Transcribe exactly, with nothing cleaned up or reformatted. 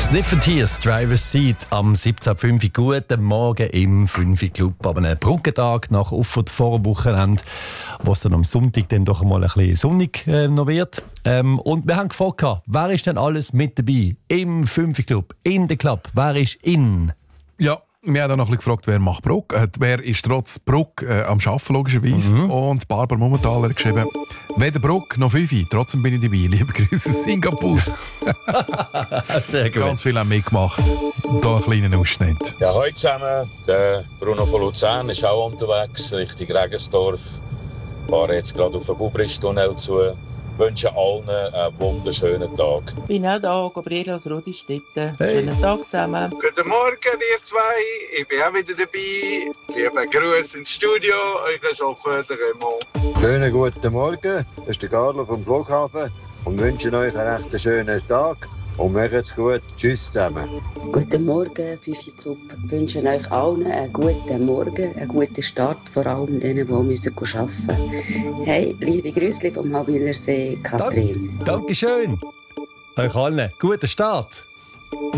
Sniffin' Tears, Driver's Seat am siebzehn Uhr fünf. Guten Morgen im fünf Club. Aber einen Brückentag nach Uffert vor dem Wochenende, wo es dann am Sonntag dann doch mal ein bisschen sonnig äh, noch wird. Ähm, und wir haben gefragt, wer ist denn alles mit dabei im fünf Club, in der Club? Wer ist in? Ja, wir haben auch noch ein bisschen gefragt, wer macht Bruck. Äh, wer ist trotz Bruck äh, am Arbeiten, logischerweise. Mhm. Und Barbara Mummentaler hat geschrieben, weder Bruck noch Fifi, trotzdem bin ich dabei. Liebe Grüße aus Singapur. Sehr gut. Ganz viel haben mitgemacht. Hier einen kleinen Ausschnitt. Ja, heute zusammen. Der Bruno von Luzern ist auch unterwegs, Richtung Regensdorf. Ich fahre jetzt gerade auf den Bubrichtunnel zu. Ich wünsche allen einen wunderschönen Tag. Ich bin auch da, Gabriele aus Rodistetten. Hey. Schönen Tag zusammen. Guten Morgen, ihr zwei. Ich bin auch wieder dabei. Liebe Grüße ins Studio, euer Chauffeur, der Raymond. Schönen guten Morgen, das ist der Carlo vom Flughafen und wünsche euch einen recht schönen Tag und macht's gut. Tschüss zusammen. Guten Morgen, Fifi Club. Ich wünsche euch allen einen guten Morgen, einen guten Start, vor allem denen, die arbeiten müssen. Hey, liebe Grüße vom Hawillersee, Kathrin. Dank, Dankeschön. Euch allen. Guten Start.